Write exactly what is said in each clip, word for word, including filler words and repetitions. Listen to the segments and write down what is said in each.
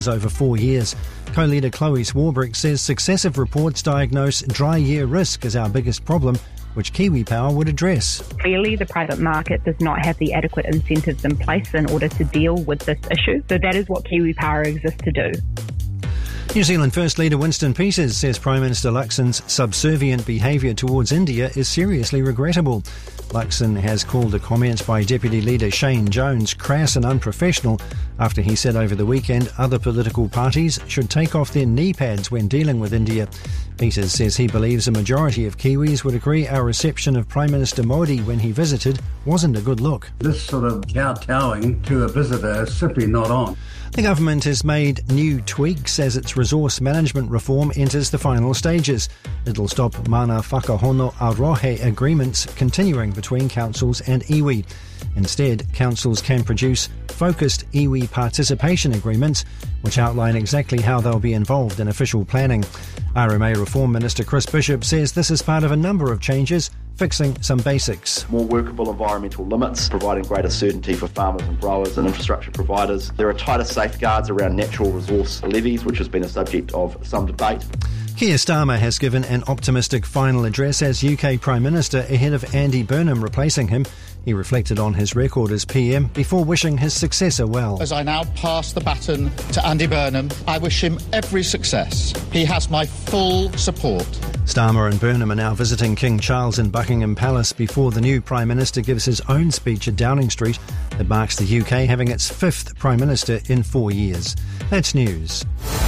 over four years. Co-leader Chloe Swarbrick says successive reports diagnose dry year risk as our biggest problem, which Kiwi Power would address. Clearly, the private market does not have the adequate incentives in place in order to deal with this issue. So that is what Kiwi Power exists to do. New Zealand First Leader Winston Peters says Prime Minister Luxon's subservient behaviour towards India is seriously regrettable. Luxon has called a comment by Deputy Leader Shane Jones crass and unprofessional after he said over the weekend other political parties should take off their knee pads when dealing with India. Peters says he believes a majority of Kiwis would agree our reception of Prime Minister Modi when he visited wasn't a good look. This sort of kowtowing to a visitor is simply not on. The government has made new tweaks as its resource management reform enters the final stages. It'll stop mana whakahono arohe agreements continuing between councils and iwi. Instead, councils can produce focused iwi participation agreements, which outline exactly how they'll be involved in official planning. R M A Reform Minister Chris Bishop says this is part of a number of changes, fixing some basics. More workable environmental limits, providing greater certainty for farmers and growers and infrastructure providers. There are tighter safeguards around natural resource levies, which has been a subject of some debate. Keir Starmer has given an optimistic final address as U K Prime Minister ahead of Andy Burnham replacing him. He reflected on his record as P M before wishing his successor well. As I now pass the baton to Andy Burnham, I wish him every success. He has my full support. Starmer and Burnham are now visiting King Charles in Buckingham Palace before the new Prime Minister gives his own speech at Downing Street. It marks the U K having its fifth Prime Minister in four years. That's news.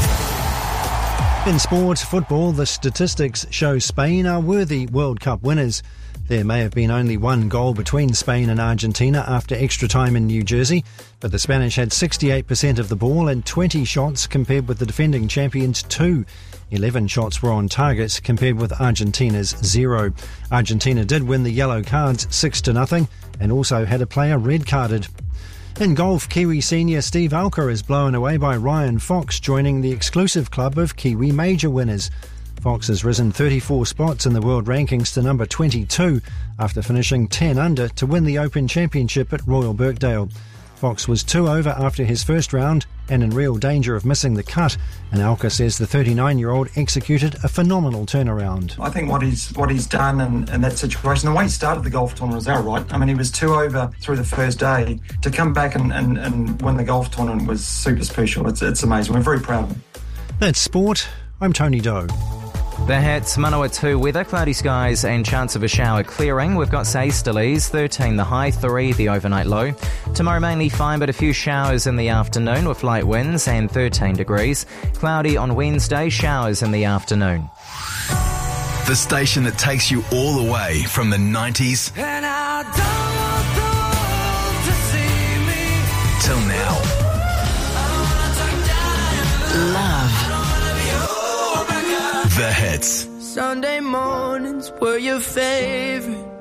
In sport, football, the statistics show Spain are worthy World Cup winners. There may have been only one goal between Spain and Argentina after extra time in New Jersey, but the Spanish had sixty-eight percent of the ball and twenty shots compared with the defending champions' two. eleven shots were on target compared with Argentina's zero. Argentina did win the yellow cards six to nothing and also had a player red carded. In golf, Kiwi senior Steve Alker is blown away by Ryan Fox joining the exclusive club of Kiwi major winners. Fox has risen thirty-four spots in the world rankings to number twenty-two after finishing ten under to win the Open Championship at Royal Birkdale. Fox was two over after his first round and in real danger of missing the cut, and Alker says the thirty-nine-year-old executed a phenomenal turnaround. I think what he's what he's done in, in that situation, the way he started the golf tournament was outright. I mean, he was two over through the first day. To come back and, and, and win the golf tournament was super special. It's, it's amazing. We're very proud of him. That's sport. I'm Tony Doe. The Hits, Manawatu weather, cloudy skies and chance of a shower clearing. We've got Easterlies, thirteen the high, three the overnight low. Tomorrow mainly fine but a few showers in the afternoon with light winds and thirteen degrees. Cloudy on Wednesday, showers in the afternoon. The station that takes you all the way from the nineties and I don't want the world to see me till now. Love. The Hits. Sunday mornings were your favorite.